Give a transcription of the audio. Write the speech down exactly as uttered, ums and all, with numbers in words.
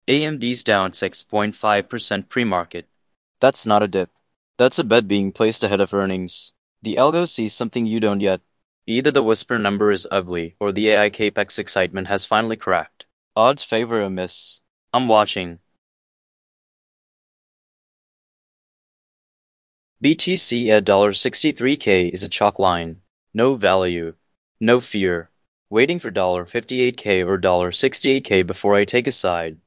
A M D's down six point five percent pre-market. That's not a dip. That's a bet being placed ahead of earnings. The algo sees something you don't yet. Either the whisper number is ugly or the A I capex excitement has finally cracked. Odds favor a miss. I'm watching. B T C at sixty-three K is a chalk line. No value. No fear. Waiting for fifty-eight K or sixty-eight K before I take a side.